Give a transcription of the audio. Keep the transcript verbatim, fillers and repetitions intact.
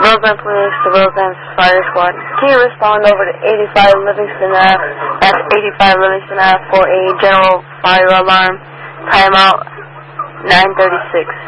Roseland Police to Roseland Fire Squad. Can you respond over to eighty-five Livingston Ave? That's eighty-five Livingston Ave for a general fire alarm. Timeout nine thirty-six.